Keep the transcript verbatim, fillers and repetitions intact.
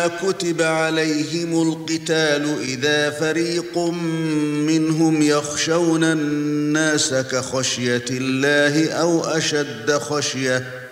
كتب عليهم القتال إذا فريق منهم يخشون الناس كخشية الله أو أشد خشية